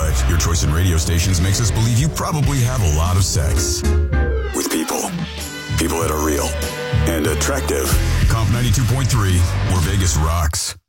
But your choice in radio stations makes us believe you probably have a lot of sex. With people. People that are real and attractive. Comp 92.3, where Vegas rocks.